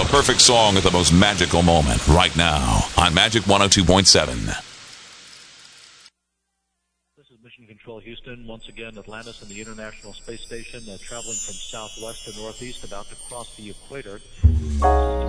perfect song at the most magical moment right now on Magic 102.7. This is Mission Control Houston. Once again, Atlantis and the International Space Station traveling from southwest to northeast, about to cross the equator.